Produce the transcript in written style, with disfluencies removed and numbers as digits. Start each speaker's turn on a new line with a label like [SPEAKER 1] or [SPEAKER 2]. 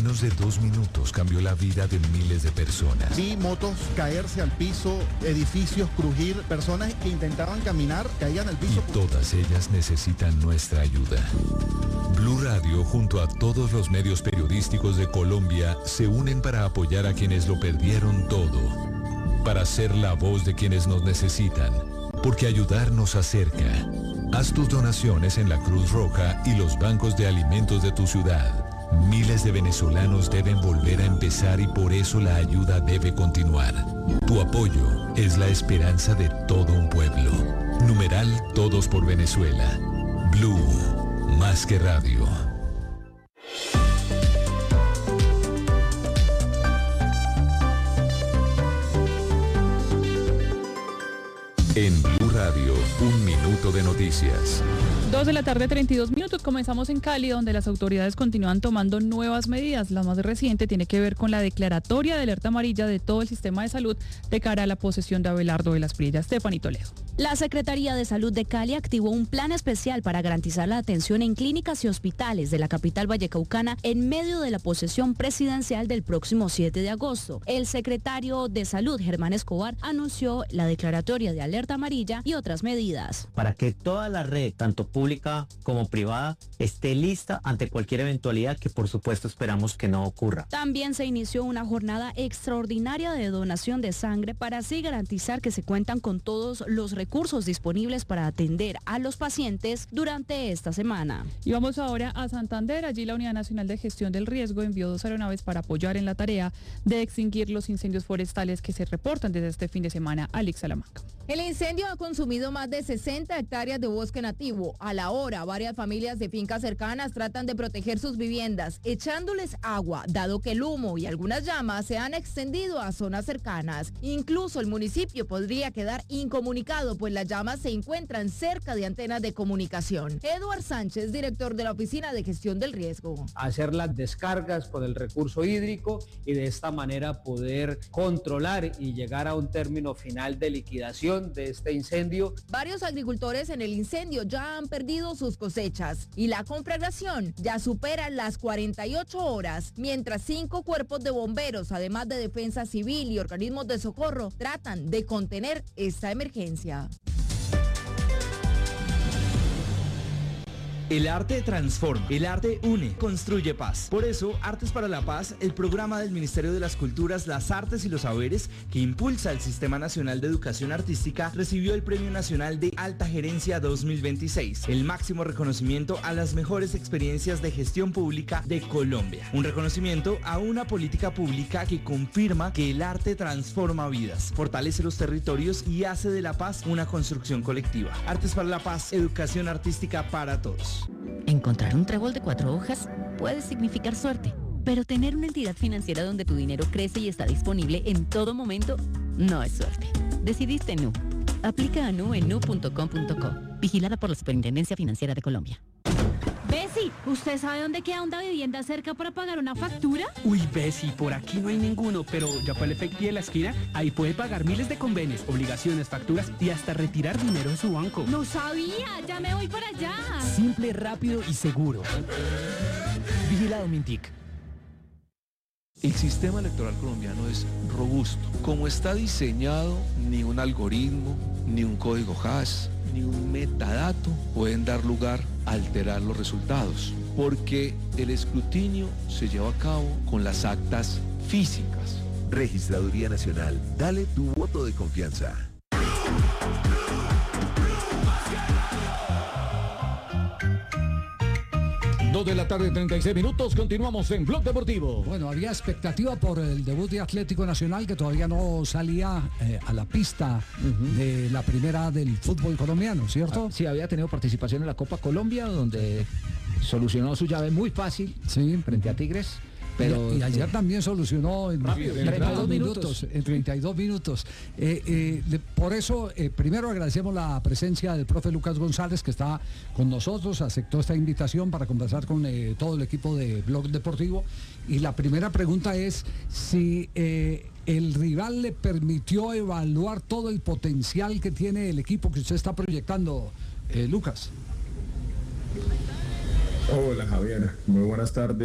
[SPEAKER 1] menos de 2 minutos cambió la vida de miles de personas.
[SPEAKER 2] Vi motos caerse al piso, edificios crujir, personas que intentaban caminar, caían al piso.
[SPEAKER 1] Y todas ellas necesitan nuestra ayuda. Blue Radio, junto a todos los medios periodísticos de Colombia, se unen para apoyar a quienes lo perdieron todo. Para ser la voz de quienes nos necesitan. Porque ayudar nos acerca. Haz tus donaciones en la Cruz Roja y los bancos de alimentos de tu ciudad. Miles de venezolanos deben volver a empezar y por eso la ayuda debe continuar. Tu apoyo es la esperanza de todo un pueblo. Numeral Todos por Venezuela. Blue, más que radio. En Blue Radio, 1 minuto de noticias.
[SPEAKER 3] 2:32 p.m. Comenzamos en Cali, donde las autoridades continúan tomando nuevas medidas. La más reciente tiene que ver con la declaratoria de alerta amarilla de todo el sistema de salud de cara a la posesión de Abelardo de las Prillas. Stephanie Toledo.
[SPEAKER 4] La Secretaría de Salud de Cali activó un plan especial para garantizar la atención en clínicas y hospitales de la capital vallecaucana en medio de la posesión presidencial del próximo 7 de agosto. El secretario de Salud, Germán Escobar, anunció la declaratoria de alerta amarilla y otras medidas.
[SPEAKER 5] Para que toda la red, tanto pública como privada, esté lista ante cualquier eventualidad que por supuesto esperamos que no ocurra.
[SPEAKER 4] También se inició una jornada extraordinaria de donación de sangre para así garantizar que se cuentan con todos los recursos disponibles para atender a los pacientes durante esta semana.
[SPEAKER 3] Y vamos ahora a Santander. Allí la Unidad Nacional de Gestión del Riesgo envió 2 aeronaves para apoyar en la tarea de extinguir los incendios forestales que se reportan desde este fin de semana. Alex Salamanca.
[SPEAKER 6] El incendio ha consumido más de 60 hectáreas de bosque nativo. A la hora, varias familias de fincas cercanas tratan de proteger sus viviendas, echándoles agua, dado que el humo y algunas llamas se han extendido a zonas cercanas. Incluso el municipio podría quedar incomunicado, pues las llamas se encuentran cerca de antenas de comunicación. Eduard Sánchez, director de la Oficina de Gestión del Riesgo.
[SPEAKER 7] Hacer las descargas por el recurso hídrico y de esta manera poder controlar y llegar a un término final de liquidación de este incendio.
[SPEAKER 6] Varios agricultores en el incendio ya han perdido sus cosechas y la conflagración ya supera las 48 horas, mientras 5 cuerpos de bomberos, además de defensa civil y organismos de socorro, tratan de contener esta emergencia.
[SPEAKER 8] El arte transforma, el arte une, construye paz. Por eso, Artes para la Paz, el programa del Ministerio de las Culturas, las Artes y los Saberes, que impulsa el Sistema Nacional de Educación Artística, recibió el Premio Nacional de Alta Gerencia 2026, el máximo reconocimiento a las mejores experiencias de gestión pública de Colombia. Un reconocimiento a una política pública que confirma que el arte transforma vidas, fortalece los territorios y hace de la paz una construcción colectiva. Artes para la Paz, educación artística para todos.
[SPEAKER 9] Encontrar un trébol de 4 hojas puede significar suerte, pero tener una entidad financiera donde tu dinero crece y está disponible en todo momento no es suerte. Decidiste Nu. Aplica a Nu en nu.com.co. Vigilada por la Superintendencia Financiera de Colombia.
[SPEAKER 10] Bessie, ¿usted sabe dónde queda una vivienda cerca para pagar una factura?
[SPEAKER 11] Uy, Bessie, por aquí no hay ninguno, pero ya para el efectivo de la esquina, ahí puede pagar miles de convenios, obligaciones, facturas y hasta retirar dinero de su banco.
[SPEAKER 10] No sabía, ya me voy para allá.
[SPEAKER 11] Simple, rápido y seguro. Vigilado Mintic.
[SPEAKER 12] El sistema electoral colombiano es robusto. Como está diseñado, ni un algoritmo, ni un código hash, ni un metadato pueden dar lugar a alterar los resultados, porque el escrutinio se lleva a cabo con las actas físicas.
[SPEAKER 1] Registraduría Nacional, dale tu voto de confianza.
[SPEAKER 13] De la tarde, 36 minutos, continuamos en Blog Deportivo.
[SPEAKER 14] Bueno, había expectativa por el debut de Atlético Nacional, que todavía no salía a la pista de la primera del fútbol colombiano, ¿cierto?
[SPEAKER 13] Sí, había tenido participación en la Copa Colombia, donde solucionó su llave muy fácil frente a Tigres. Pero,
[SPEAKER 14] y ayer también solucionó en 32 minutos. En 32 minutos. Por eso, primero agradecemos la presencia del profe Lucas González, que está con nosotros, aceptó esta invitación para conversar con todo el equipo de Blog Deportivo. Y la primera pregunta es si el rival le permitió evaluar todo el potencial que tiene el equipo que usted está proyectando, Lucas.
[SPEAKER 15] Hola Javier, muy buenas tardes.